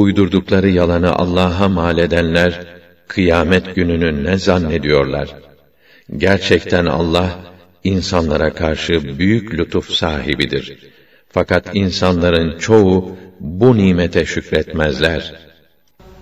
uydurdukları yalanı Allah'a mal edenler, kıyamet gününü ne zannediyorlar? Gerçekten Allah, insanlara karşı büyük lütuf sahibidir. Fakat insanların çoğu bu nimete şükretmezler.